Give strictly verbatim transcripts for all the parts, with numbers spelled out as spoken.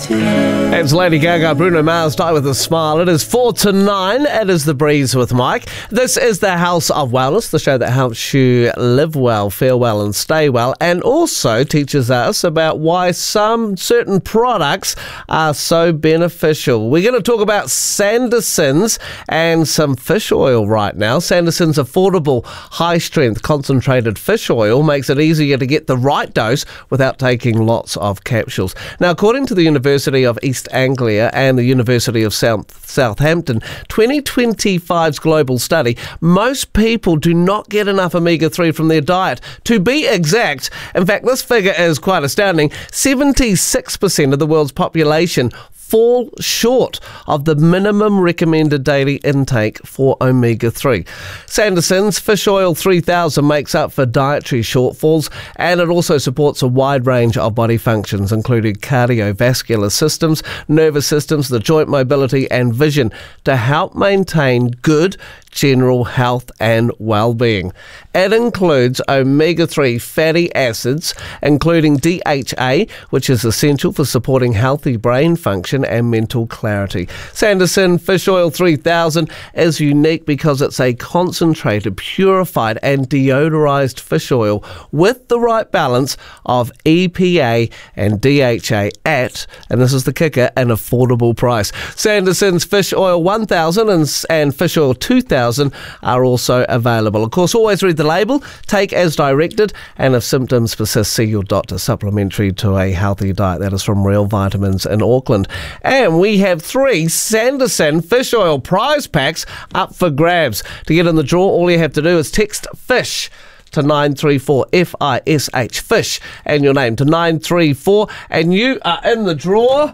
It's Lady Gaga, Bruno Mars, Die With A Smile. It is four to nine. It is The Breeze with Mike. This is the House of Wellness, the show that helps you live well, feel well and stay well, and also teaches us about why some certain products are so beneficial. We're going to talk about Sanderson's and some fish oil right now. Sanderson's affordable, high-strength, concentrated fish oil makes it easier to get the right dose without taking lots of capsules. Now, according to the University of East Anglia and the University of South Southampton, twenty twenty-five's global study, most people do not get enough omega three from their diet. To be exact, in fact, this figure is quite astounding, seventy-six percent of the world's population fall short of the minimum recommended daily intake for omega three. Sanderson's Fish Oil three thousand makes up for dietary shortfalls, and it also supports a wide range of body functions, including cardiovascular systems, nervous systems, the joint mobility and vision, to help maintain good general health and well-being. It includes omega three fatty acids, including D H A, which is essential for supporting healthy brain function and mental clarity. Sanderson Fish Oil three thousand is unique because it's a concentrated, purified and deodorized fish oil with the right balance of E P A and D H A at, and this is the kicker, an affordable price. Sanderson's Fish Oil one thousand and, and Fish Oil two thousand are also available. Of course, always read the label, take as directed, and if symptoms persist, see your doctor. Supplementary to a healthy diet. That is from Real Vitamins in Auckland. And we have three Sanderson Fish Oil prize packs up for grabs. To get in the draw, all you have to do is text FISH to nine three four, F I S H, FISH, and your name to nine three four, and you are in the draw.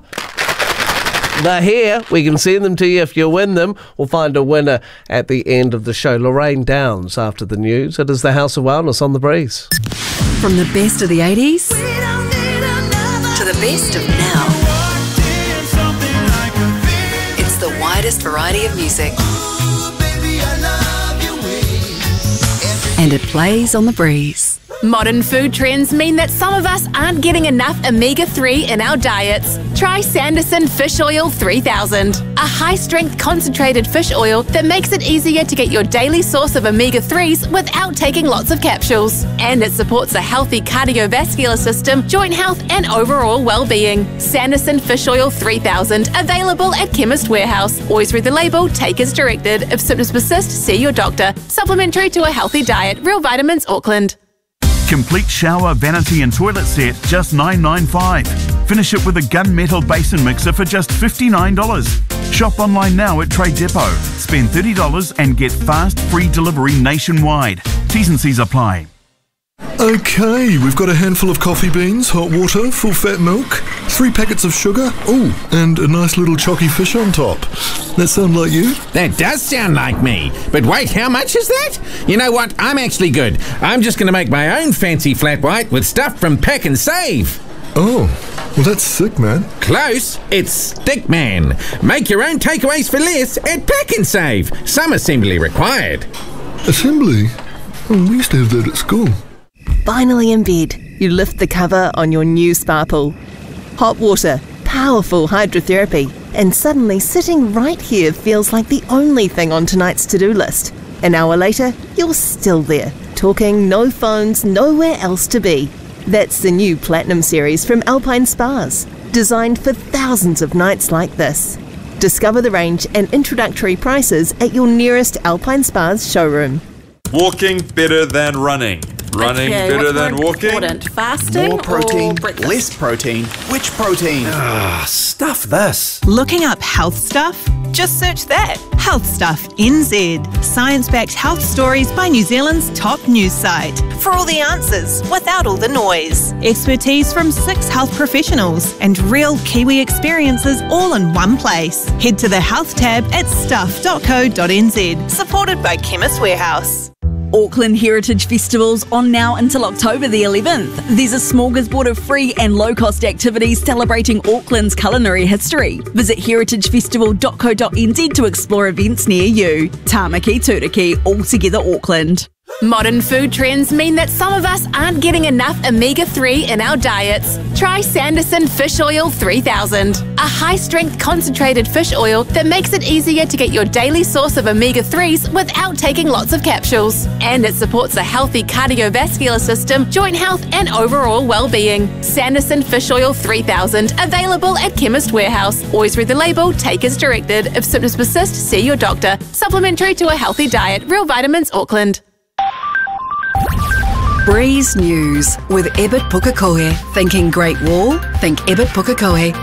They're here. We can send them to you if you win them. We'll find a winner at the end of the show. Lorraine Downs after the news. It is the House of Wellness on The Breeze. From the best of the eighties to the best of now. It's the widest variety of music. And it plays on The Breeze. Modern food trends mean that some of us aren't getting enough omega three in our diets. Try Sanderson Fish Oil three thousand, a high-strength concentrated fish oil that makes it easier to get your daily source of omega threes without taking lots of capsules. And it supports a healthy cardiovascular system, joint health and overall well-being. Sanderson Fish Oil three thousand, available at Chemist Warehouse. Always read the label, take as directed. If symptoms persist, see your doctor. Supplementary to a healthy diet. Real Vitamins, Auckland. Complete shower, vanity and toilet set, just nine ninety-five. Finish it with a gunmetal basin mixer for just fifty-nine dollars. Shop online now at Trade Depot. Spend thirty dollars and get fast, free delivery nationwide. T's and C's apply. Okay, we've got a handful of coffee beans, hot water, full fat milk, three packets of sugar, oh, and a nice little chocky fish on top. That sound like you? That does sound like me. But wait, how much is that? You know what? I'm actually good. I'm just going to make my own fancy flat white with stuff from Pack and Save. Oh, well that's sick, man. Close. It's Stickman. Make your own takeaways for less at Pack and Save. Some assembly required. Assembly? Oh, we used to have that at school. Finally in bed, you lift the cover on your new spa pool. Hot water, powerful hydrotherapy, and suddenly sitting right here feels like the only thing on tonight's to-do list. An hour later, you're still there, talking, no phones, nowhere else to be. That's the new Platinum Series from Alpine Spas, designed for thousands of nights like this. Discover the range and introductory prices at your nearest Alpine Spas showroom. Walking better than running. Running okay, better what's than more walking. Important, fasting More protein, or breakfast? less protein. Which protein? Ah, stuff this. Looking up health stuff? Just search that. Health Stuff N Z. Science-backed health stories by New Zealand's top news site. For all the answers, without all the noise. Expertise from six health professionals and real Kiwi experiences all in one place. Head to the health tab at stuff dot co dot n z. Supported by Chemist Warehouse. Auckland Heritage Festival's on now until October the eleventh. There's a smorgasbord of free and low-cost activities celebrating Auckland's culinary history. Visit heritage festival dot co dot n z to explore events near you. Tāmaki Tūriki, all together Auckland. Modern food trends mean that some of us aren't getting enough omega three in our diets. Try Sanderson Fish Oil three thousand, a high-strength concentrated fish oil that makes it easier to get your daily source of omega threes without taking lots of capsules. And it supports a healthy cardiovascular system, joint health and overall well-being. Sanderson Fish Oil three thousand, available at Chemist Warehouse. Always read the label, take as directed. If symptoms persist, see your doctor. Supplementary to a healthy diet. Real Vitamins, Auckland. Breeze News with Ebert Pukekohe. Thinking Great Wall? Think Ebert Pukekohe.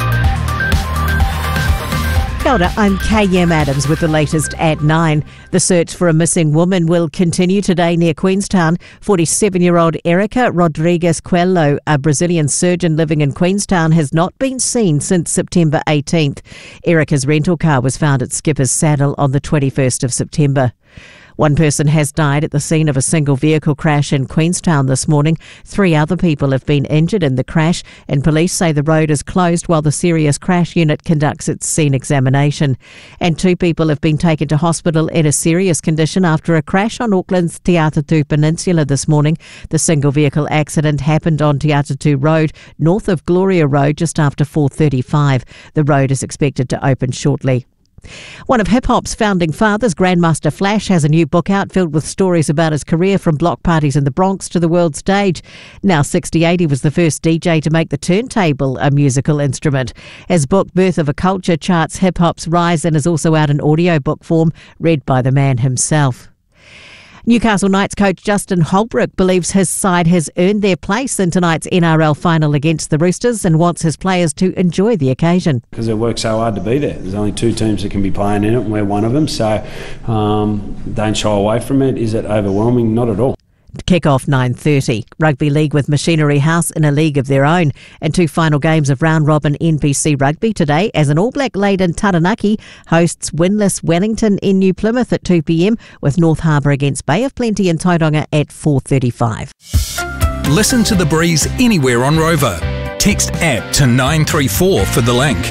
Kia ora, I'm K M Adams with the latest at nine. The search for a missing woman will continue today near Queenstown. forty-seven-year-old Erica Rodrigues Coelho, a Brazilian surgeon living in Queenstown, has not been seen since September eighteenth. Erica's rental car was found at Skipper's Saddle on the twenty-first of September. One person has died at the scene of a single vehicle crash in Queenstown this morning. Three other people have been injured in the crash, and police say the road is closed while the serious crash unit conducts its scene examination. And two people have been taken to hospital in a serious condition after a crash on Auckland's Te Atatu Peninsula this morning. The single vehicle accident happened on Te Atatu Road, north of Gloria Road, just after four thirty-five. The road is expected to open shortly. One of hip-hop's founding fathers, Grandmaster Flash, has a new book out filled with stories about his career from block parties in the Bronx to the world stage. Now sixty-eight, he was the first D J to make the turntable a musical instrument. His book, Birth of a Culture, charts hip-hop's rise and is also out in audiobook form, read by the man himself. Newcastle Knights coach Justin Holbrook believes his side has earned their place in tonight's N R L final against the Roosters and wants his players to enjoy the occasion. Because it works so hard to be there. There's only two teams that can be playing in it and we're one of them, so um, don't shy away from it. Is it overwhelming? Not at all. Kick-off nine thirty. Rugby League with Machinery House in a league of their own. And two final games of round-robin N P C Rugby today as an all-black-laden Taranaki hosts winless Wellington in New Plymouth at two p.m. with North Harbour against Bay of Plenty in Tauranga at four thirty-five. Listen to The Breeze anywhere on Rover. Text app to nine three four for the link.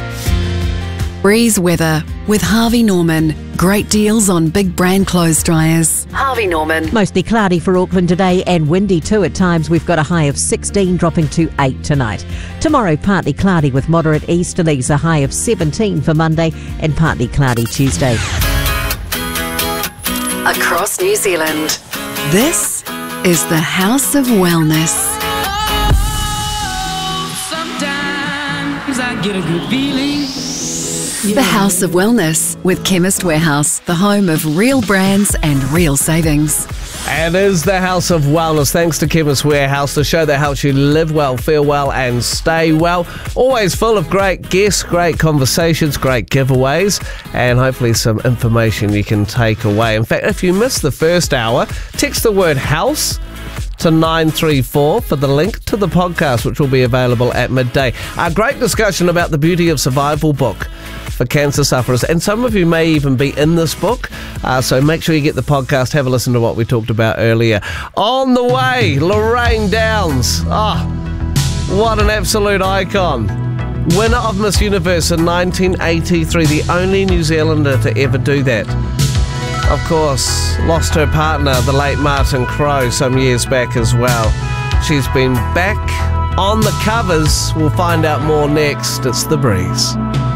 Breeze weather with Harvey Norman. Great deals on big brand clothes dryers. Harvey Norman. Mostly cloudy for Auckland today and windy too at times. We've got a high of sixteen, dropping to eight tonight. Tomorrow, partly cloudy with moderate easterlies, a high of seventeen for Monday and partly cloudy Tuesday. Across New Zealand, this is the House of Wellness. Sometimes I get a good feeling. The House of Wellness with Chemist Warehouse, the home of real brands and real savings. And is the House of Wellness, thanks to Chemist Warehouse, the show that helps you live well, feel well and stay well. Always full of great guests, great conversations, great giveaways, and hopefully some information you can take away. In fact, if you missed the first hour, text the word house to nine three four for the link to the podcast, which will be available at midday. A great discussion about the Beauty of Survival book for cancer sufferers, and some of you may even be in this book, uh, so make sure you get the podcast, have a listen to what we talked about earlier. On the way, Lorraine Downs. Ah, oh, what an absolute icon. Winner of Miss Universe in nineteen eighty-three, the only New Zealander to ever do that. Of course, lost her partner, the late Martin Crowe, some years back as well. She's been back on the covers. We'll find out more next. It's The Breeze.